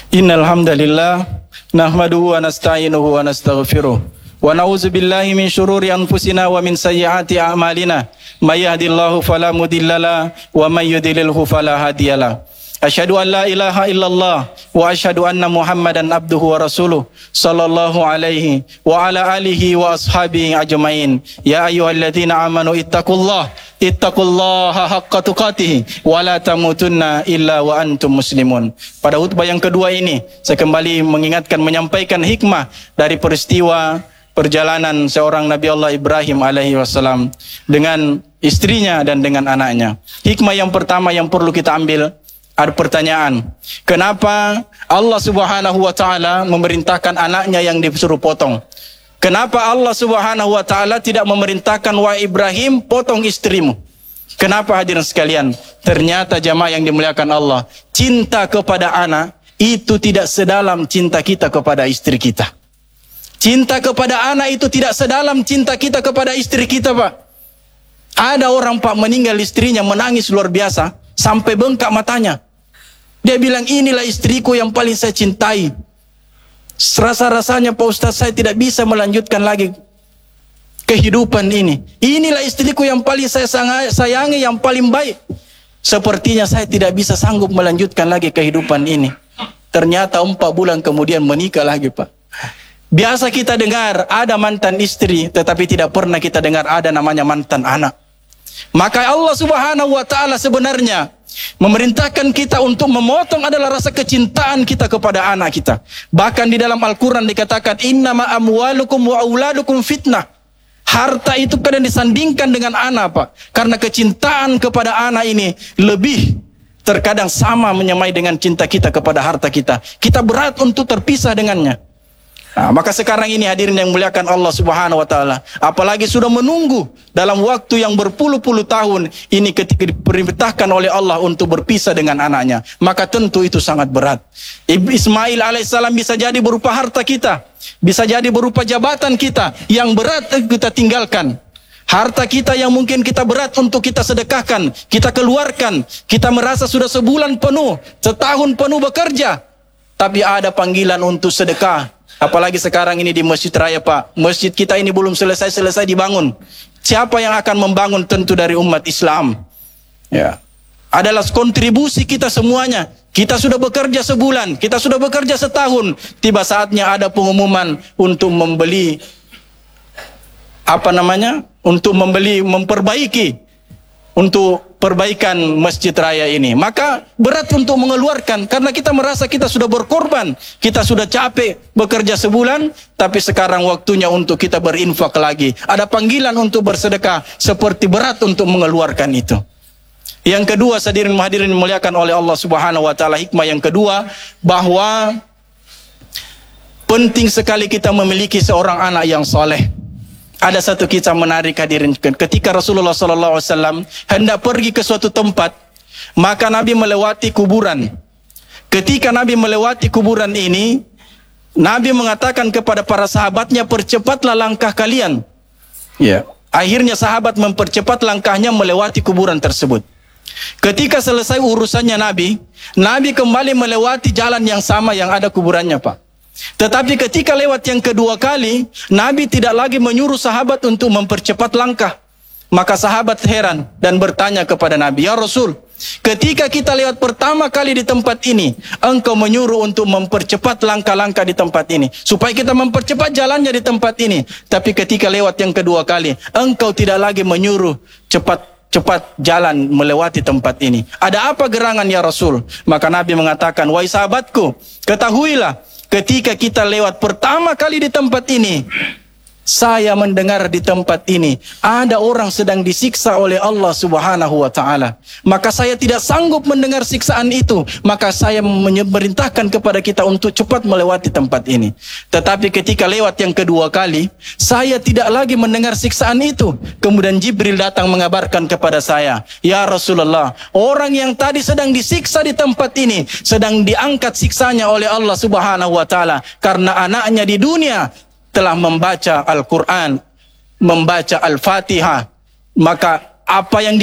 Innal hamdalillah nahmaduhu wa nasta'inuhu wa nastaghfiruh wa na'udzu billahi min syururi anfusina wa min sayyiati a'malina may yahdihillahu fala mudhillalah wa may yudlilhu fala hadiyalah. Asyhadu an la ilaha illallah wa asyhadu anna Muhammadan abduhu wa rasuluh sallallahu alaihi wa ala alihi wa ashabihi ajmain. Ya ayyuhalladzina amanu ittaqullaha haqqa tuqatih wa la tamutunna illa wa antum muslimun. Pada khutbah yang kedua ini saya kembali menyampaikan hikmah dari peristiwa perjalanan seorang Nabi Allah Ibrahim alaihi wassalam dengan istrinya dan dengan anaknya. Hikmah yang pertama yang perlu kita ambil, ada pertanyaan, kenapa Allah Subhanahu wa taala memerintahkan anaknya yang disuruh potong? Kenapa Allah Subhanahu wa taala tidak memerintahkan wahai Ibrahim potong istrimu? Kenapa hadirin sekalian? Ternyata jamaah yang dimuliakan Allah, cinta kepada anak itu tidak sedalam cinta kita kepada istri kita. Cinta kepada anak itu tidak sedalam cinta kita kepada istri kita, Pak. Ada orang, Pak, meninggal istrinya, menangis luar biasa sampai bengkak matanya. Dia bilang, inilah istriku yang paling saya cintai. Rasa-rasanya Pak Ustaz saya tidak bisa melanjutkan lagi kehidupan ini. Inilah istriku yang paling saya sayangi, yang paling baik. Sepertinya saya tidak bisa sanggup melanjutkan lagi kehidupan ini. Ternyata 4 bulan kemudian menikah lagi, Pak. Biasa kita dengar ada mantan istri, tetapi tidak pernah kita dengar ada namanya mantan anak. Maka Allah Subhanahu wa taala sebenarnya memerintahkan kita untuk memotong adalah rasa kecintaan kita kepada anak kita. Bahkan di dalam Al-Quran dikatakan, innama amwalukum wa auladukum fitnah. Harta itu kadang disandingkan dengan anak, Pak. Karena kecintaan kepada anak ini lebih terkadang sama menyamai dengan cinta kita kepada harta kita. Kita berat untuk terpisah dengannya. Nah, maka sekarang ini hadirin yang muliakan Allah Subhanahu wa taala, apalagi sudah menunggu dalam waktu yang berpuluh-puluh tahun ini ketika diperintahkan oleh Allah untuk berpisah dengan anaknya, maka tentu itu sangat berat. Ismail alaihissalam bisa jadi berupa harta kita, bisa jadi berupa jabatan kita yang berat kita tinggalkan. Harta kita yang mungkin kita berat untuk kita sedekahkan, kita keluarkan, kita merasa sudah sebulan penuh, setahun penuh bekerja, tapi ada panggilan untuk sedekah. Apalagi sekarang ini di Masjid Raya, Pak. Masjid kita ini belum selesai dibangun. Siapa yang akan membangun? Tentu dari umat Islam. Ya. Adalah kontribusi kita semuanya. Kita sudah bekerja sebulan, kita sudah bekerja setahun. Tiba saatnya ada pengumuman untuk membeli untuk memperbaiki untuk perbaikan Masjid Raya ini. Maka berat untuk mengeluarkan, karena kita merasa kita sudah berkorban, kita sudah capek bekerja sebulan, tapi sekarang waktunya untuk kita berinfak lagi. Ada panggilan untuk bersedekah, seperti berat untuk mengeluarkan itu. Yang kedua, hadirin dimuliakan oleh Allah Subhanahu wa taala, hikmah yang kedua, bahwa penting sekali kita memiliki seorang anak yang soleh. Ada satu kisah menarik, hadirin. Ketika Rasulullah SAW hendak pergi ke suatu tempat, maka Nabi melewati kuburan. Ketika Nabi melewati kuburan ini, Nabi mengatakan kepada para sahabatnya, percepatlah langkah kalian. Ya. Akhirnya sahabat mempercepat langkahnya melewati kuburan tersebut. Ketika selesai urusannya Nabi kembali melewati jalan yang sama yang ada kuburannya, Pak. Tetapi ketika lewat yang kedua kali, Nabi tidak lagi menyuruh sahabat untuk mempercepat langkah. Maka sahabat heran dan bertanya kepada Nabi, ya Rasul, ketika kita lewat pertama kali di tempat ini, engkau menyuruh untuk mempercepat langkah-langkah di tempat ini, supaya kita mempercepat jalannya di tempat ini. Tapi ketika lewat yang kedua kali, engkau tidak lagi menyuruh cepat jalan melewati tempat ini. Ada apa gerangan ya Rasul? Maka Nabi mengatakan, wahai sahabatku, ketahuilah, ketika kita lewat pertama kali di tempat ini, saya mendengar di tempat ini ada orang sedang disiksa oleh Allah Subhanahu wa taala. Maka saya tidak sanggup mendengar siksaan itu, maka saya memerintahkan kepada kita untuk cepat melewati tempat ini. Tetapi ketika lewat yang kedua kali, saya tidak lagi mendengar siksaan itu. Kemudian Jibril datang mengabarkan kepada saya, ya Rasulullah, orang yang tadi sedang disiksa di tempat ini sedang diangkat siksanya oleh Allah Subhanahu wa taala karena anaknya di dunia telah membaca Al-Quran, membaca Al-Fatihah. Maka apa yang